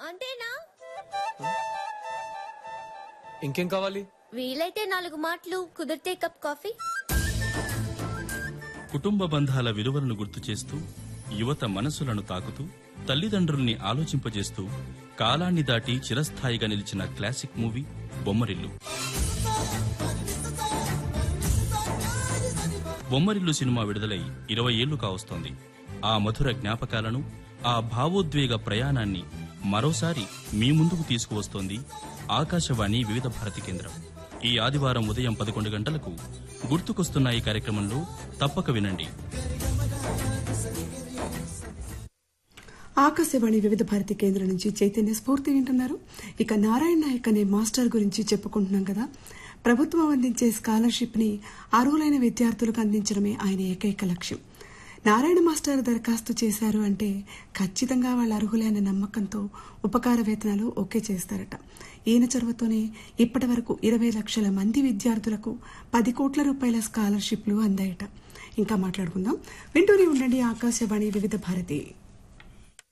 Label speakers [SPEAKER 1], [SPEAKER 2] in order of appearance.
[SPEAKER 1] అంతేనా?
[SPEAKER 2] ఇంకేం కావాలి?
[SPEAKER 1] వీలైతే 4 మాటలు, కుదిరితే కప్ కాఫీ.
[SPEAKER 3] కుటుంబ బంధాల విలువలను గుర్తు చేస్తూ, యువత మనసులను తాకుతూ, తల్లిదండ్రుల్ని ఆలోచింపజేస్తూ, కాలాన్ని దాటి చిరస్థాయిగా నిలిచిన classic movie Bommarillu. Bommarillu cinema విడుదలై 20 ఏళ్లు కావస్తోంది. ఆ మధుర జ్ఞాపకాలను, ఆ భావోద్వేగ ప్రయాణాన్ని మరోసారి మీ ముందుకు తీసుకువస్తోంది ఆకాశవాణి వివిధ భారతి కేంద్రం. ఈ ఆదివారం ఉదయం 11 గంటలకు గుర్తుకొస్తున్న ఈ కార్యక్రమంలో తప్పక వినండి.
[SPEAKER 4] ఆకాశవాణి వివిధ భారతి కేంద్రం నుంచి చైతన్య స్ఫూర్తి వింటున్నారు. ఇక నారాయణ నాయక్ అనే మాస్టర్ గురించి చెప్పుకుంటున్నాం కదా. ప్రభుత్వం అందించే స్కాలర్షిప్ ని అర్హులైన విద్యార్థులకు అందించడమే ఆయన ఏకైక లక్ష్యం. నారాయణ మాస్టర్ దరఖాస్తు చేశారు అంటే ఖచ్చితంగా వాళ్ళు అర్హులే అనే నమ్మకంతో ఉపకార వేతనాలు ఓకే చేస్తారట. ఈయన చొరవతోనే ఇప్పటి వరకు 20 లక్షల మంది విద్యార్థులకు 10 కోట్ల రూపాయల స్కాలర్షిప్లు అందాయట. ఇంకా మాట్లాడుకుందాం. వింటూనే ఉండండి ఆకాశవాణి వివిధ భారతి.